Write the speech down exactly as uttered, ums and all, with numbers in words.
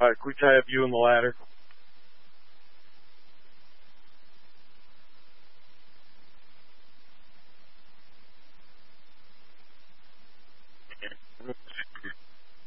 All right, can we tie up you in the ladder?